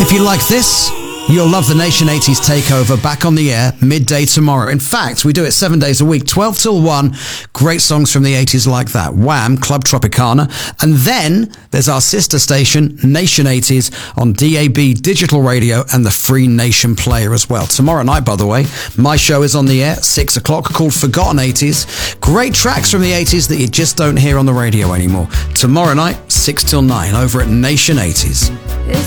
If you like this, you'll love the Nation 80s Takeover, back on the air midday tomorrow. In fact, we do it 7 days a week, 12 till 1. Great songs from the 80s like that. Wham, Club Tropicana. And then there's our sister station, Nation 80s, on DAB Digital Radio and the Free Nation Player as well. Tomorrow night, by the way, my show is on the air, 6 o'clock, called Forgotten 80s. Great tracks from the 80s that you just don't hear on the radio anymore. Tomorrow night, 6 till 9, over at Nation 80s.